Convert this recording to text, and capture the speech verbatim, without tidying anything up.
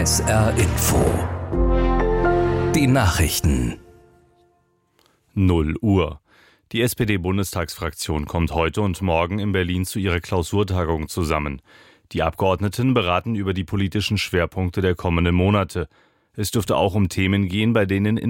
S R Info. Die Nachrichten. null Uhr. Die S P D-Bundestagsfraktion kommt heute und morgen in Berlin zu ihrer Klausurtagung zusammen. Die Abgeordneten beraten über die politischen Schwerpunkte der kommenden Monate. Es dürfte auch um Themen gehen, bei denen in